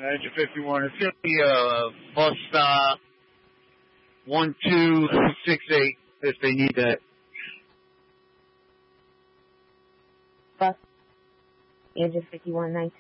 Engine 51. It's going to be bus stop 1268 if they need that. Bus Engine 5119.